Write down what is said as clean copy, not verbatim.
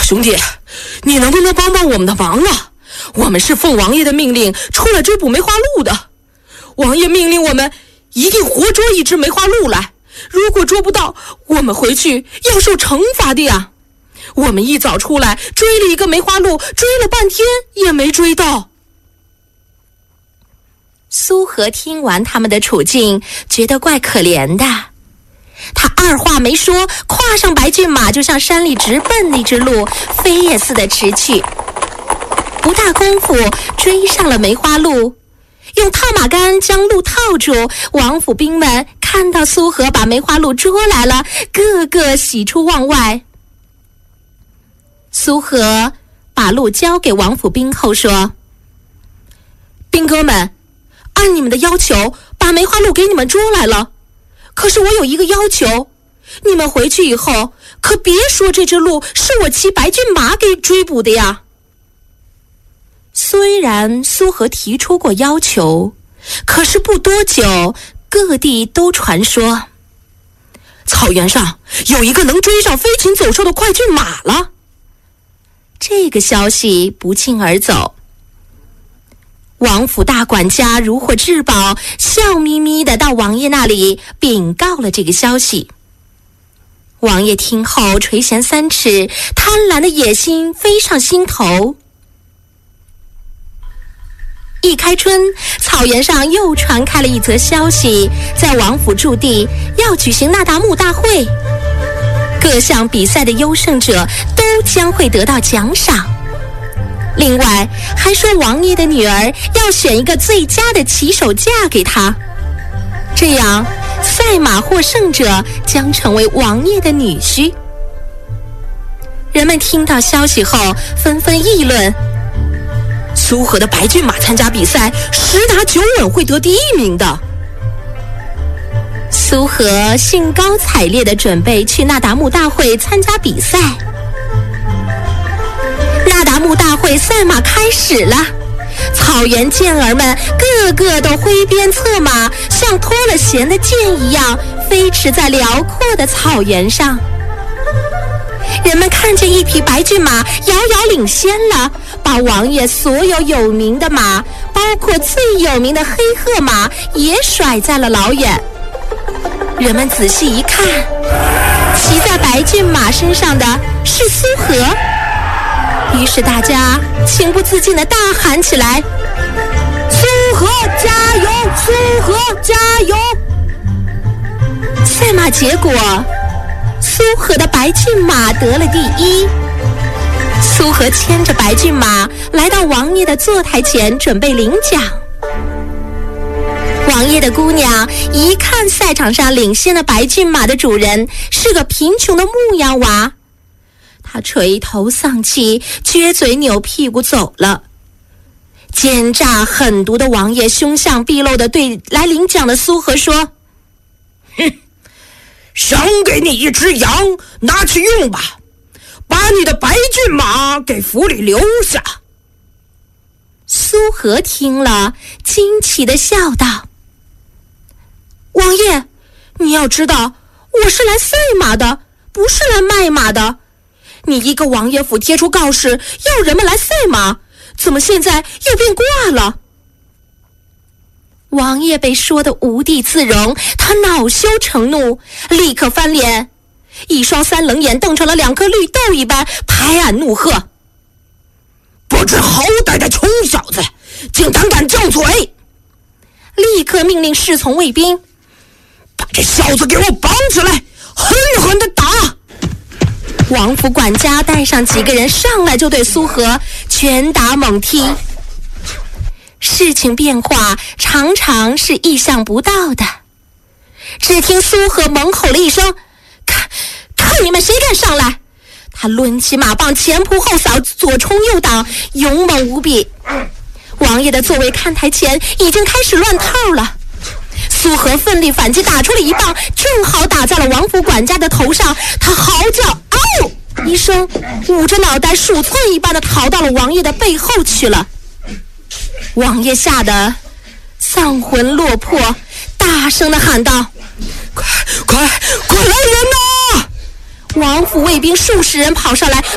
兄弟，你能不能帮帮我们的忙啊？我们是奉王爷的命令出来追捕梅花鹿的，王爷命令我们一定活捉一只梅花鹿来，如果捉不到，我们回去要受惩罚的呀。我们一早出来追了一个梅花鹿，追了半天也没追到。 苏和听完他们的处境，觉得怪可怜的。他二话没说，跨上白骏马就向山里直奔那只鹿，飞也似的驰去。不大功夫追上了梅花鹿，用套马杆将鹿套住。王府兵们看到苏和把梅花鹿捉来了，个个喜出望外。苏和把鹿交给王府兵后说：兵哥们，按你们的要求把梅花鹿给你们捉来了，可是我有一个要求，你们回去以后可别说这只鹿是我骑白骏马给追捕的呀。虽然苏和提出过要求，可是不多久各地都传说草原上有一个能追上飞禽走兽的快骏马了。 这个消息不胫而走，王府大管家如获至宝，笑眯眯地到王爷那里禀告了这个消息。王爷听后垂涎三尺，贪婪的野心飞上心头。一开春，草原上又传开了一则消息，在王府驻地要举行那达慕大会，各项比赛的优胜者都将会得到奖赏。另外还说王爷的女儿要选一个最佳的骑手嫁给他，这样赛马获胜者将成为王爷的女婿。人们听到消息后纷纷议论， 苏和的白骏马参加比赛10拿9稳会得第1名的。 苏和兴高采烈地准备去那达慕大会参加比赛。那达慕大会赛马开始了，草原健儿们个个都挥鞭策马，像脱了弦的箭一样飞驰在辽阔的草原上。人们看见一匹白骏马遥遥领先了，把王爷所有有名的马，包括最有名的黑褐马也甩在了老远。人们仔细一看，骑在白骏马身上的是苏和，于是大家情不自禁地大喊起来：苏和加油，苏和加油！赛马结果，苏和的白骏马得了第1。苏和牵着白骏马来到王爷的坐台前，准备领奖。王爷的姑娘一看赛场上领先的白骏马的主人是个贫穷的牧羊娃，他垂头丧气，撅嘴扭屁股走了。奸诈狠毒的王爷凶相毕露地对来领奖的苏和说： 赏给你一只羊，拿去用吧，把你的白骏马给府里留下。 苏和听了惊奇地笑道：王爷，你要知道，我是来赛马的，不是来卖马的。你一个王爷府贴出告示要人们来赛马，怎么现在又变卦了？王爷被说得无地自容，他恼羞成怒，立刻翻脸，一双3冷眼瞪成了2颗绿豆一般，拍案怒喝： 不知好歹的穷小子，竟胆敢犟嘴！ 立刻命令侍从卫兵把这小子给我绑起来，狠狠地打！ 王府管家带上几个人上来就对苏和拳打猛踢。事情变化常常是意想不到的。只听苏和猛吼了一声：看你们谁敢上来！他抡起马棒，前扑后扫，左冲右挡，勇猛无比。王爷的座位看台前已经开始乱套了。苏和奋力反击，打出了一棒，正好打在了王府管家的头上。他嚎叫嗷一声，捂着脑袋鼠窜一般的逃到了王爷的背后去了。王爷吓得丧魂落魄，大声地喊道：快来人呐！王府卫兵数10人跑上来，